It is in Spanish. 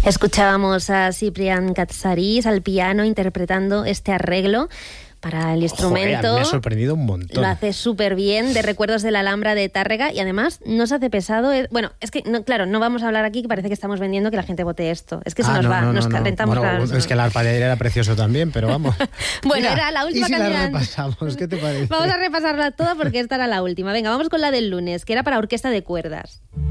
Escuchábamos a Ciprián Katsaris al piano interpretando este arreglo para el instrumento. Joder, me ha sorprendido un montón. Lo hace súper bien, de Recuerdos de la Alhambra de Tárrega, y además no se hace pesado. Bueno, es que, no, claro, no vamos a hablar aquí, que parece que estamos vendiendo que la gente vote esto. Es que se nos nos calentamos. Bueno, es que el arpa de aire era precioso también, pero vamos. Bueno, Mira, era la última ¿y si canción? la repasamos? ¿Qué te parece? Vamos a repasarla toda porque esta era la última. Venga, vamos con la del lunes, que era para orquesta de cuerdas.